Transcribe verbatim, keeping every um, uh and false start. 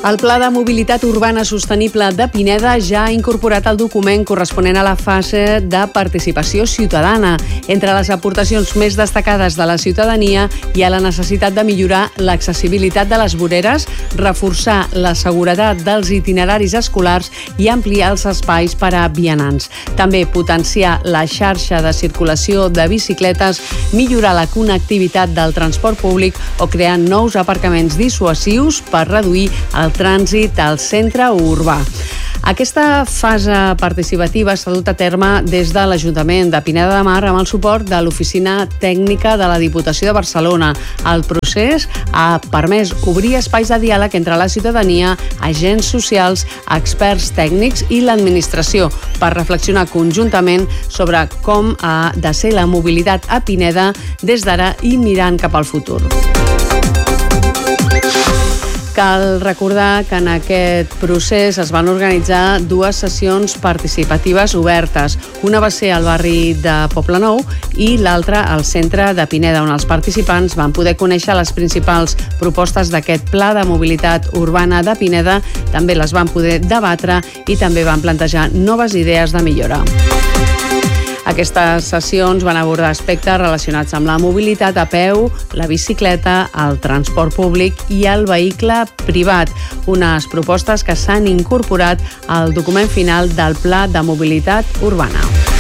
El Pla de Mobilitat Urbana Sostenible de Pineda ja ha incorporat el document corresponent a la fase de participació ciutadana. Entre les aportacions més destacades de la ciutadania hi ha la necessitat de millorar l'accessibilitat de les voreres, reforçar la seguretat dels itineraris escolars i ampliar els espais per a vianants. També potenciar la xarxa de circulació de bicicletes, millorar la connectivitat del transport públic o crear nous aparcaments dissuasius per reduir el trànsit al centre urbà. Aquesta fase participativa s'ha dut a terme des de l'Ajuntament de Pineda de Mar amb el suport de l'Oficina Tècnica de la Diputació de Barcelona. El procés ha permès obrir espais de diàleg entre la ciutadania, agents socials, experts tècnics i l'administració per reflexionar conjuntament sobre com ha de ser la mobilitat a Pineda des d'ara i mirant cap al futur. Cal recordar que en aquest procés es van organitzar dues sessions participatives obertes. Una va ser al barri de Poblenou i l'altra al centre de Pineda, on els participants van poder conèixer les principals propostes d'aquest Pla de Mobilitat Urbana de Pineda, també les van poder debatre i també van plantejar noves idees de millora. Aquestes sessions van abordar aspectes relacionats amb la mobilitat a peu, la bicicleta, el transport públic i el vehicle privat, unes propostes que s'han incorporat al document final del Pla de Mobilitat Urbana.